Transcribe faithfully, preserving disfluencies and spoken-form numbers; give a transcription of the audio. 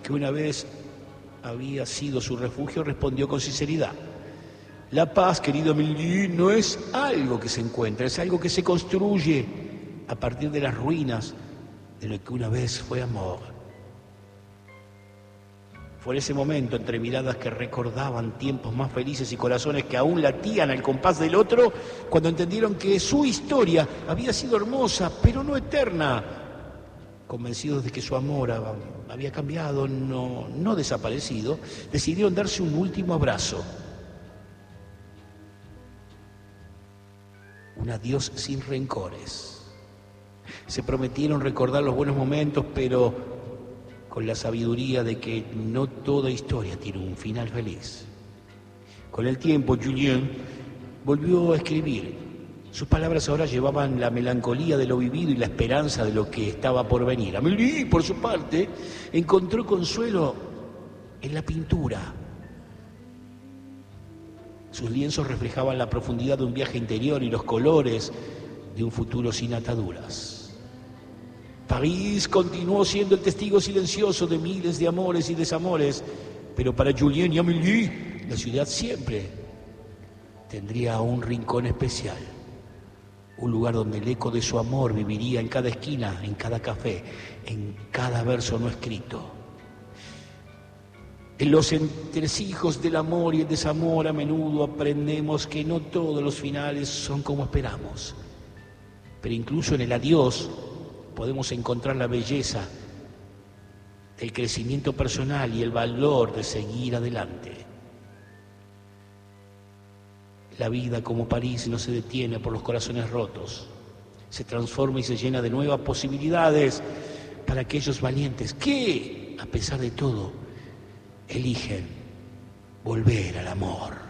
que una vez había sido su refugio, respondió con sinceridad: la paz, querido Amélie, no es algo que se encuentra, es algo que se construye a partir de las ruinas de lo que una vez fue amor. Fue en ese momento, entre miradas que recordaban tiempos más felices y corazones que aún latían al compás del otro, cuando entendieron que su historia había sido hermosa, pero no eterna. Convencidos de que su amor había cambiado, no, no desaparecido, decidieron darse un último abrazo. Un adiós sin rencores. Se prometieron recordar los buenos momentos, pero con la sabiduría de que no toda historia tiene un final feliz. Con el tiempo, Julien volvió a escribir. Sus palabras ahora llevaban la melancolía de lo vivido y la esperanza de lo que estaba por venir. Amélie, por su parte, encontró consuelo en la pintura. Sus lienzos reflejaban la profundidad de un viaje interior y los colores de un futuro sin ataduras. París continuó siendo el testigo silencioso de miles de amores y desamores, pero para Julien y Amélie, la ciudad siempre tendría un rincón especial, un lugar donde el eco de su amor viviría en cada esquina, en cada café, en cada verso no escrito. En los entresijos del amor y el desamor a menudo aprendemos que no todos los finales son como esperamos, pero incluso en el adiós podemos encontrar la belleza del crecimiento personal y el valor de seguir adelante. La vida, como París, no se detiene por los corazones rotos. Se transforma y se llena de nuevas posibilidades para aquellos valientes que, a pesar de todo, eligen volver al amor.